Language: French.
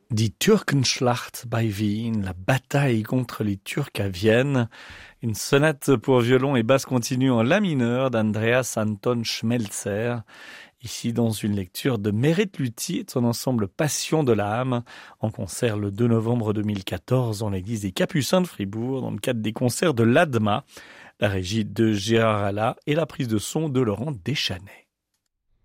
Die Türkenschlacht bei Wien, la bataille contre les Turcs à Vienne, une sonate pour violon et basse continue en la mineur d'Andreas Anton Schmelzer, ici dans une lecture de Merit Luthi et de son ensemble Passion de l'âme, en concert le 2 novembre 2014 dans l'église des Capucins de Fribourg, dans le cadre des concerts de l'ADMA, la régie de Gérard Alla et la prise de son de Laurent Deschanais.